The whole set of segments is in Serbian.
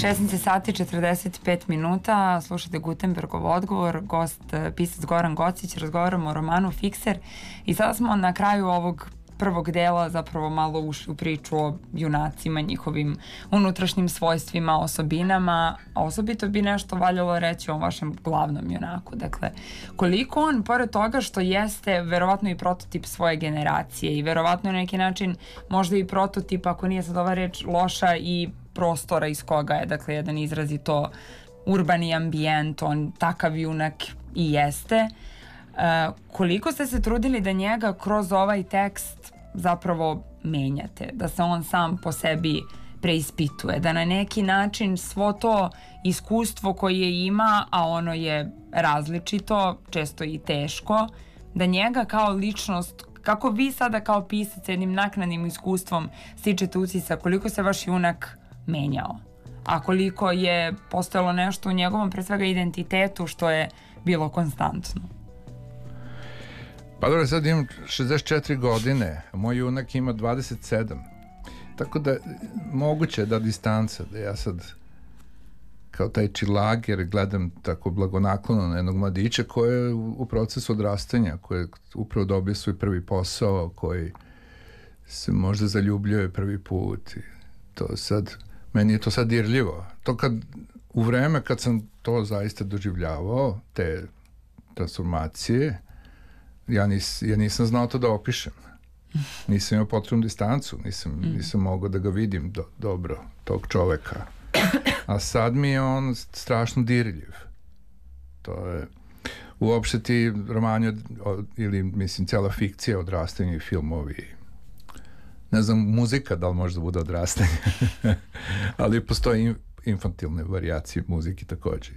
16 sati 45 minuta, slušate Gutenbergov odgovor, gost, pisac Goran Gocić, razgovaramo o romanu Fikser i sada smo na kraju ovog prvog dela zapravo malo ušli u priču o junacima, njihovim unutrašnjim svojstvima, osobinama, a osobito bi nešto valjalo reći o vašem glavnom junaku. Dakle, koliko on, pored toga što jeste verovatno i prototip svoje generacije i verovatno na neki način možda i prototip, ako nije sad ova reč loša, i prostora iz koga je, dakle, jedan izrazito urbani ambijent, on takav junak i jeste. Koliko ste se trudili da njega kroz ovaj tekst zapravo menjate, da se on sam po sebi preispituje, da na neki način svo to iskustvo koje ima, a ono je različito, često i teško, da njega kao ličnost, kako vi sada kao pisac jednim naknadnim iskustvom stičete utisak koliko se vaš junak menjao, a koliko je postojalo nešto u njegovom pre svega identitetu što je bilo konstantno? Pa dobro, sad imam 64 godine, a moj junak ima 27. Tako da moguće da distanca, da ja sad kao taj čilager gledam tako blagonaklono na jednog mladića koji je u procesu odrastanja, koji je upravo dobio svoj prvi posao, koji se možda zaljubljuje prvi put. I to sad, meni je to sad dirljivo. To kad, u vreme kad sam to zaista doživljavao, te transformacije, ja nisam znao to da opišem. Nisam imao potrebnu distancu, nisam mogao da ga vidim dobro, tog čoveka. A sad mi je on strašno dirljiv. To je, uopšte ti romani, ili mislim cijela fikcija, odrastanje i filmovi, ne znam, muzika da li može da bude odrastanje, ali postoje infantilne varijacije muzike također.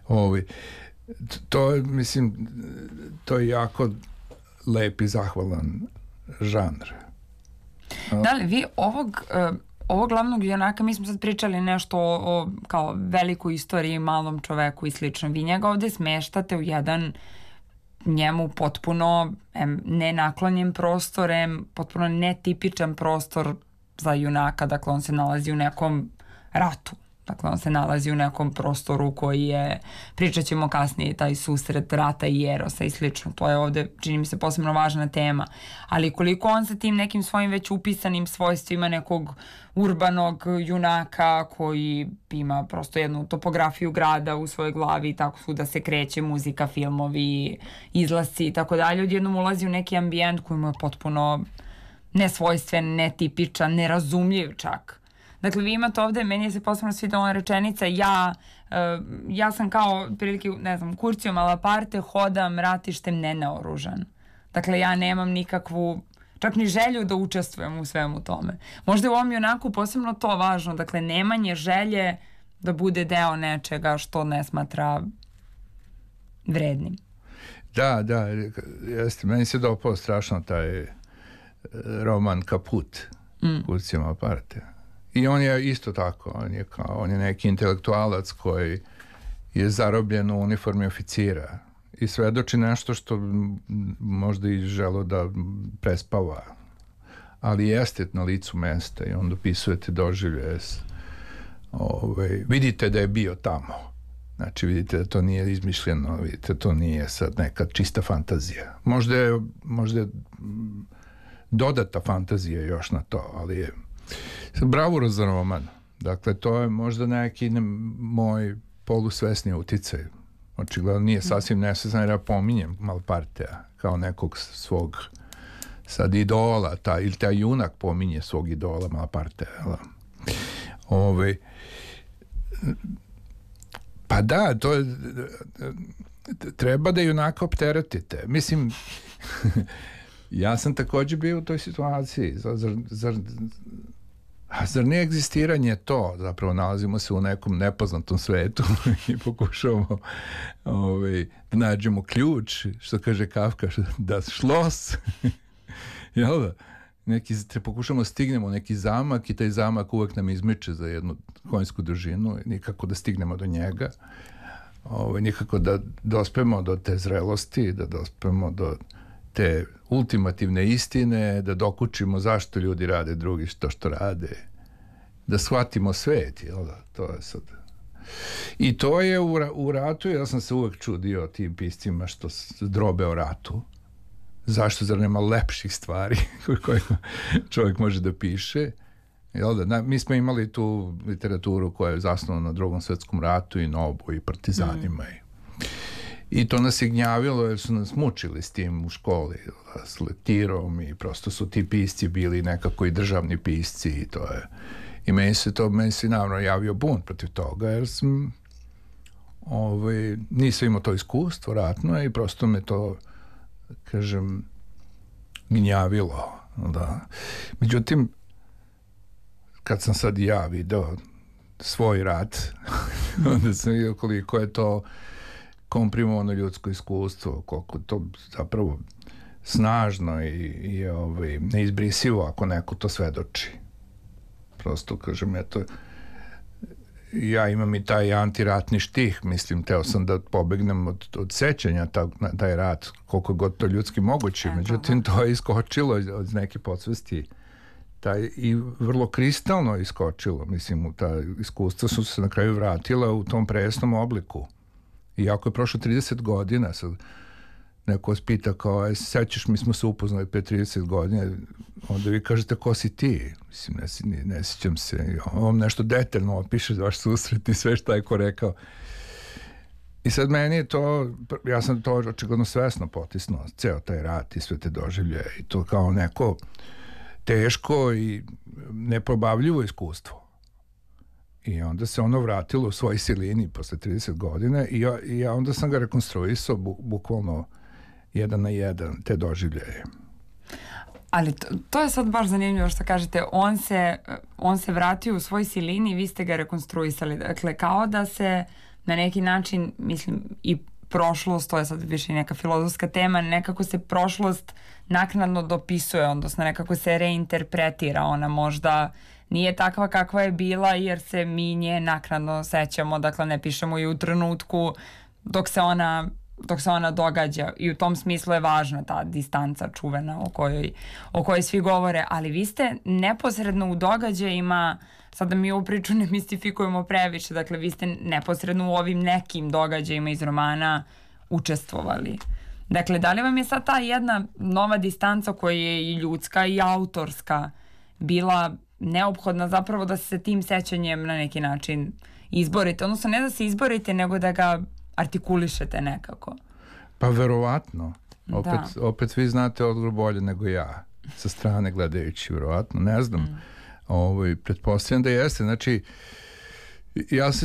To je, mislim, to je jako lep i zahvalan žanr. Da li vi ovog glavnog junaka, mi smo sad pričali nešto o kao velikoj istoriji, malom čoveku i slično, vi njega ovde smeštate u jedan njemu potpuno nenaklonjen prostorem, potpuno netipičan prostor za junaka, dakle on se nalazi u nekom ratu. Dakle, on se nalazi u nekom prostoru koji je, pričat ćemo kasnije, taj susret rata i erosa i slično. To je ovde, čini mi se, posebno važna tema. Ali koliko on sa tim nekim svojim već upisanim svojstvima nekog urbanog junaka koji ima prosto jednu topografiju grada u svojoj glavi i tako svuda se kreće muzika, filmovi, izlasci i tako dalje, odjednom ulazi u neki ambijent koji mu je potpuno nesvojstven, netipičan, nerazumljiv čak. Dakle, vi imate ovde, meni se posebno svidela ona rečenica, ja sam kao, prilike, ne znam, Curcio Malaparte, hodam ratištem nenaoružan. Dakle, ja nemam nikakvu, čak ni želju da učestvujem u svemu tome. Možda je u ovom junaku posebno to važno, dakle, nemanje želje da bude deo nečega što ne smatra vrednim. Da, jeste, meni se dopao strašno taj roman Kaput, Curcio Malaparte. I on je isto tako, on je neki intelektualac koji je zarobljen u uniformi oficira i svedoči nešto što možda i želo da prespava, ali jeste na licu mesta i on dopisujete doživljaje. Vidite da je bio tamo, znači vidite da to nije izmišljeno, vidite to nije sad neka čista fantazija. Možda je dodata fantazija još na to, ali je bravura za roman. Dakle, to je možda neki moj polusvesni uticaj. Očigledno nije sasvim nesvestan, jer ja pominjem Malpartea kao nekog svog sad idola, ili taj junak pominje svog idola Malpartea. Pa da, to je, treba da junaka opteretite. Mislim, ja sam također bio u toj situaciji. Zar nije egzistiranje to? Zapravo nalazimo se u nekom nepoznatom svetu i pokušavamo da nađemo ključ, što kaže Kafka, da šlos. Jel da? Pokušamo stignemo neki zamak i taj zamak uvek nam izmiče za jednu konjsku dužinu, nikako da stignemo do njega, nikako da dospemo do te zrelosti, da dospemo do te ultimativne istine, da dokučimo zašto ljudi rade drugi što rade, da shvatimo svet, jel da? To je sad. I to je u ratu, ja sam se uvek čudio tim piscima što drobe o ratu. Zašto, zar nema lepših stvari koje čovjek može da piše? Jel da? Mi smo imali tu literaturu koja je zasnovana na Drugom svetskom ratu i Nobu i partizanima. I to nas je gnjavilo jer su nas mučili s tim u školi, s lektirom i prosto su ti pisci bili nekako i državni pisci i to je. I meni se naravno javio bunt protiv toga jer sam nisam imao to iskustvo ratno i prosto me to, kažem, gnjavilo. Da. Međutim, kad sam sad ja video svoj rat, onda sam vidio koliko je to komprimovano ljudsko iskustvo, koliko to zapravo snažno i neizbrisivo ako neko to svedoči. Prosto, kažem, eto, ja imam i taj antiratni štih, mislim, teo sam da pobegnem od sećanja taj rat, koliko god to ljudski moguće, međutim, to je iskočilo od neke podsvesti i vrlo kristalno iskočilo, mislim, ta iskustva su se na kraju vratila u tom presnom obliku. Iako je prošlo 30 godina, sad neko vas pita kao, sećaš, mi smo se upoznali pre 30 godina, onda vi kažete, ko si ti? Mislim, ne sjećam se. On nešto detaljno opiše vaš susret i sve šta je ko rekao. I sad meni je to, ja sam to očigledno svesno potisnuo, ceo taj rat i sve te doživlje i to kao neko teško i neprobavljivo iskustvo. I onda se ono vratilo u svoj silini posle 30 godina i ja onda sam ga rekonstruisao bukvalno jedan na jedan te doživljaje. Ali to je sad baš zanimljivo što kažete, on se vratio u svoj silini i vi ste ga rekonstruisali. Dakle, kao da se na neki način, mislim, i prošlost, to je sad više neka filozofska tema, nekako se prošlost naknadno dopisuje, odnosno nekako se reinterpretira, ona možda nije takva kakva je bila jer se mi nje naknadno sećamo, dakle ne pišemo ju u trenutku dok se ona događa i u tom smislu je važna ta distanca čuvena o kojoj svi govore, ali vi ste neposredno u događajima, sad da mi ovu priču ne mistifikujemo previše, dakle vi ste neposredno u ovim nekim događajima iz romana učestvovali. Dakle, da li vam je sad ta jedna nova distanca koja je i ljudska i autorska bila neophodna zapravo da se tim sećanjem na neki način izborite, odnosno ne da se izborite, nego da ga artikulišete nekako? Pa verovatno. Opet vi znate odgovor bolje nego ja. Sa strane gledajući, verovatno. Ne znam. Pretpostavljam da jeste. Znači, ja se